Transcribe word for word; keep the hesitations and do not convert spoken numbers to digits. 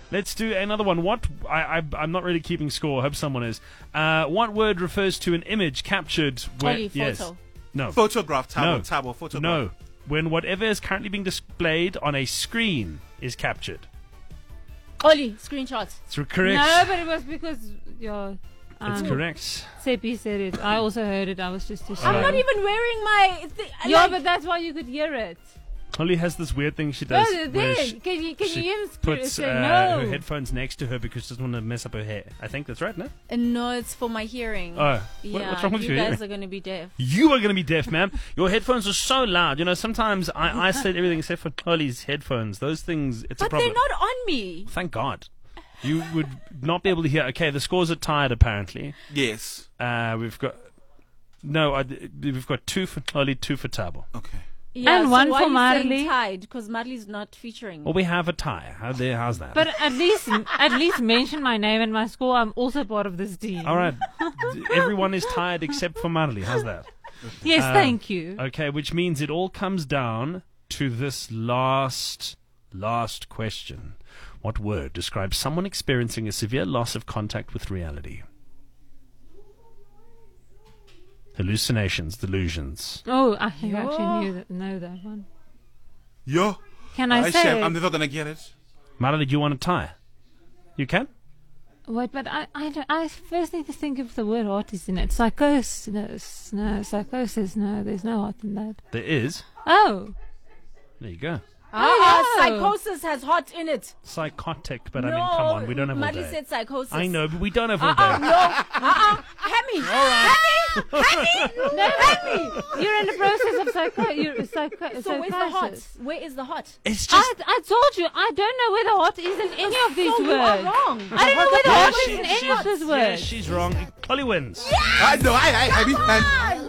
Let's do another one. What I, I I'm not really keeping score. I hope someone is. Uh, what word refers to an image captured when Ollie, yes, photo. no, Photograph, tabo, No. tabo, photograph. no, when whatever is currently being displayed on a screen is captured. Ollie, screenshots. It's correct. No, but it was because yeah, It's um, correct. Seppi said it. I also heard it. I was just too slow. I'm not even wearing my. Th- Yeah, like- but that's why you could hear it. Holly has this weird thing she does. No, where there. she- Can you can she you hear puts say uh, no? her headphones next to her because she doesn't want to mess up her hair. I think that's right, no? Uh, no, it's for my hearing. Oh, yeah, what, what's wrong with you you? guys are going to be deaf. You are going to be deaf, ma'am. Your headphones are so loud. You know, sometimes I isolate everything except for Holly's headphones. Those things, it's But a problem. they're not on me. Thank God. You would not be able to hear. Okay, the scores are tied, apparently. Yes. Uh, we've got... No, I, we've got two for Holly, two for Tabo. Okay. Yeah, And so one why for are you saying Marley. tied? Because Marley's not featuring. Well, we have a tie. How there? How's that? But at least at least mention my name and my score. I'm also part of this team. All right. Everyone is tired except for Marley. How's that? Yes, Uh, thank you. Okay, which means it all comes down to this last, last question. What word describes someone experiencing a severe loss of contact with reality? Hallucinations, delusions. Oh, I think I Yo. actually knew that, know that one. Yo. Can I I say? Chef, it? I'm never going to get it. Marley, do you want to tie? You can? Wait, but I, I, don't, I first need to think if the word heart is in it. Psychosis, no, psychosis, no, there's no heart in that. There is. Oh, There you go. Ah, Oh. psychosis has hot in it. Psychotic, but no, I mean, come on, we don't have all Marley day. said psychosis. I know, but we don't have all Uh-uh, day. no. Uh-uh. Hemi. Hemi. Hemi. no, Hemi, you're in the process of psycho. You're psycho. So where's the hot? psychosis. Where is the hot? It's just... I, I told you, I don't know where the heart is in any of these So you words. are wrong. I don't know where the Yeah, heart she- is in any she- of these yeah, words. she's wrong. Holly wins. I know, I, I, I, I,